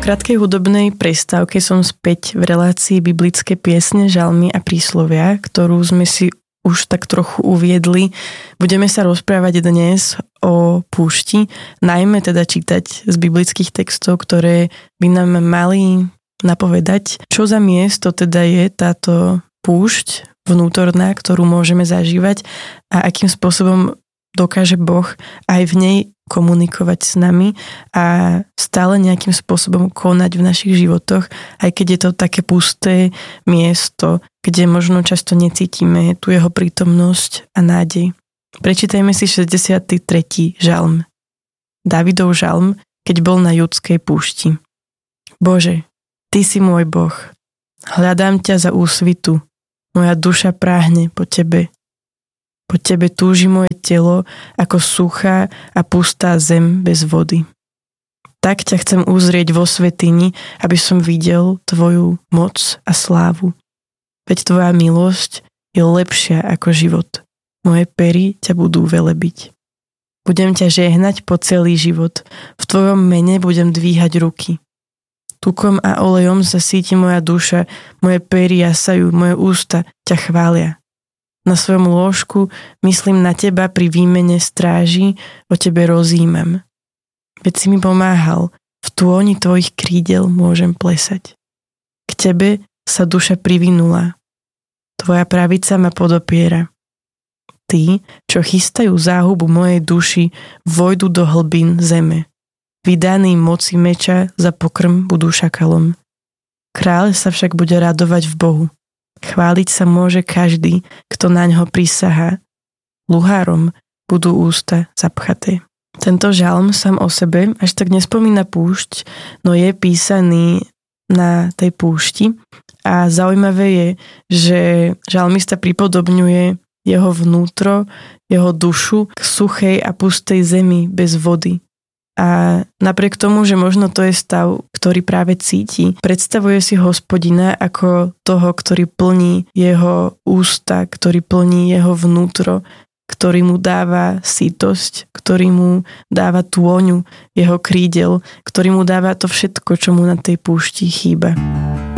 krátkej hudobnej prestávke som späť v relácii biblické piesne, žalmy a príslovia, ktorú sme si už tak trochu uviedli. Budeme sa rozprávať dnes o púšti, najmä teda čítať z biblických textov, ktoré by nám mali napovedať, čo za miesto teda je táto púšť vnútorná, ktorú môžeme zažívať a akým spôsobom dokáže Boh aj v nej komunikovať s nami a stále nejakým spôsobom konať v našich životoch, aj keď je to také pusté miesto, kde možno často necítime tú jeho prítomnosť a nádej. Prečítajme si 63. žalm. Dávidov žalm, keď bol na judskej púšti. Bože, Ty si môj Boh. Hľadám ťa za úsvitu. Moja duša práhne po Tebe. Po Tebe túži moje telo ako suchá a pustá zem bez vody. Tak ťa chcem uzrieť vo svätyni, aby som videl Tvoju moc a slávu. Veď Tvoja milosť je lepšia ako život. Moje pery ťa budú velebiť. Budem ťa žehnať po celý život. V Tvojom mene budem dvíhať ruky. Tukom a olejom sa síti moja duša, moje pery jasajú, moje ústa ťa chvália. Na svojom lôžku myslím na Teba pri výmene stráži, o Tebe rozímam. Veď si mi pomáhal, v tôni Tvojich krídel môžem plesať. K Tebe sa duša privinula. Tvoja pravica ma podopiera. Tí, čo chystajú záhubu mojej duši, vojdu do hlbín zeme. Vydaní moci meča za pokrm budú šakalom. Kráľ sa však bude radovať v Bohu. Chváliť sa môže každý, kto naňho prisahá. Luhárom budú ústa zapchaté. Tento žalm sám o sebe až tak nespomína púšť, no je písaný na tej púšti a zaujímavé je, že žalmista pripodobňuje jeho vnútro, jeho dušu k suchej a pustej zemi bez vody. A napriek tomu, že možno to je stav, ktorý práve cíti, predstavuje si Hospodina ako toho, ktorý plní jeho ústa, ktorý plní jeho vnútro, ktorý mu dáva sýtosť, ktorý mu dáva tôňu jeho krídel, ktorý mu dáva to všetko, čo mu na tej púšti chýba.